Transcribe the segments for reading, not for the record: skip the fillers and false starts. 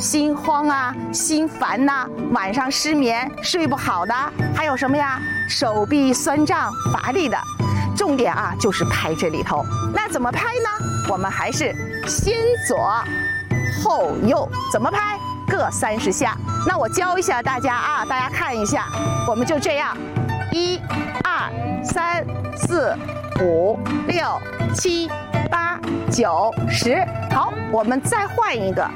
心慌啊、心烦呐、晚上失眠、睡不好的，还有什么呀？手臂酸胀、乏力的。重点啊，就是拍这里头。那怎么拍呢？我们还是先左后右，怎么拍？各30下。那我教一下大家啊，大家看一下，我们就这样，1、2、3、4、5、6、7、8、9、10。好，我们再换一个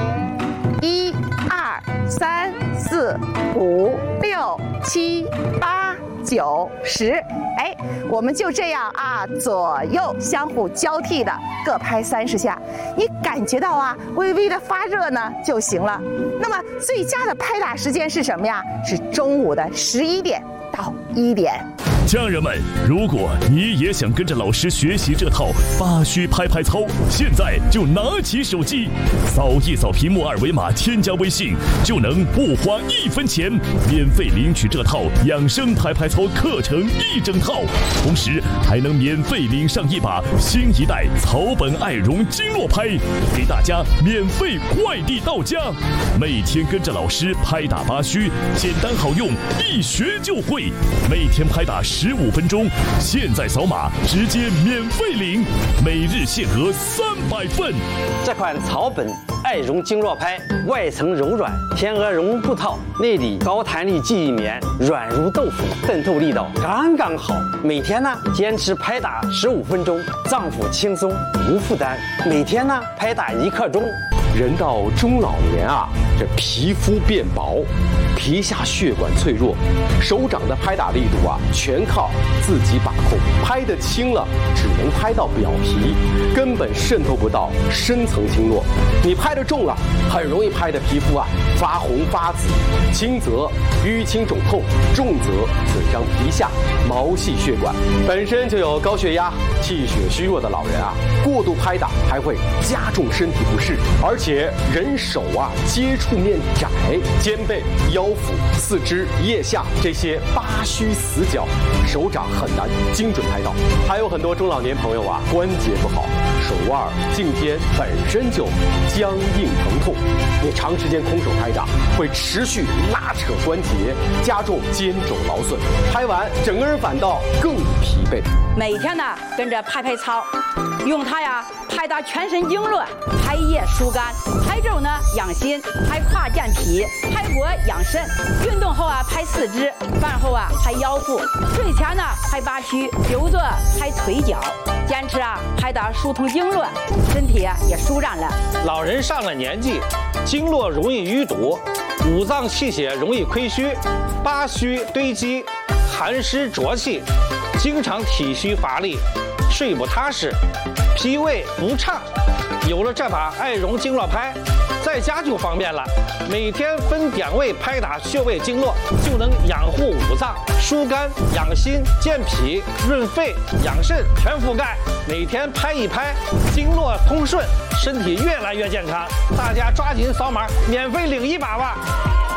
，1、2、3、4、5、6、7、8、9、10。哎，我们就这样啊，左右相互交替的各拍30下，你感觉到啊，微微的发热呢就行了。那么最佳的拍打时间是什么呀？是中午的11点到1点。 家人们，如果你也想跟着老师学习这套8虚拍拍操，现在就拿起手机，扫一扫屏幕2维码，添加微信，就能不花1分钱，免费领取这套养生拍拍操课程1整套，同时还能免费领上一把新一代草本爱绒经络拍，给大家免费快递到家。每天跟着老师拍打8虚，简单好用，一学就会。每天拍打15分钟，现在扫码直接免费领，每日限额300份。 这款草本爱绒经络拍，外层柔软，天鹅绒布套，内里高弹力记忆棉，软如豆腐，渗透力道刚刚好。每天呢坚持拍打15分钟，脏腑轻松无负担。每天呢拍打1刻钟。 人到中老年啊，这皮肤变薄，皮下血管脆弱，手掌的拍打力度啊，全靠自己把控。拍得轻了，只能拍到表皮，根本渗透不到深层经络。你拍得重了，很容易拍得皮肤啊发红发紫，轻则淤青肿痛，重则损伤皮下毛细血管。本身就有高血压、气血虚弱的老人啊，过度拍打还会加重身体不适，而且人手啊接触面窄，肩背、腰腹、四肢、腋下这些8虚死角，手掌很难精准拍到。还有很多中老年朋友啊，关节不好，手腕、颈肩本身就僵硬疼痛，你长时间空手拍打会持续拉扯关节，加重肩肘劳损，拍完整个人反倒更疲惫。 每天呢跟着拍拍操，用它呀拍打全身经络，拍腋疏肝，拍肘呢养心，拍胯健脾，拍脖养肾。运动后啊拍四肢，饭后啊拍腰腹，睡前呢拍8虚，久坐拍腿脚。坚持啊拍打疏通经络，身体也舒展了。 老人上了年纪，经络容易淤堵，五脏气血容易亏虚，8虚堆积，寒湿浊气，经常体虚乏力，睡不踏实，脾胃不畅。有了这把爱绒经络拍，在家就方便了，每天分点位拍打穴位经络，就能养护五脏，疏肝养心，健脾润肺养肾全覆盖。每天拍一拍，经络通顺，身体越来越健康。大家抓紧扫码，免费领一把吧。